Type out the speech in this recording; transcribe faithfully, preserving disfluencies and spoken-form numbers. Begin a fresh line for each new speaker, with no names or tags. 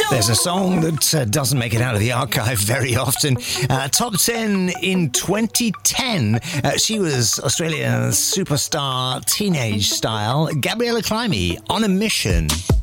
There's a song that uh, doesn't make it out of the archive very often. Uh, top ten in twenty ten. Uh, she was Australian superstar teenage style Gabriella Climbey, On a Mission.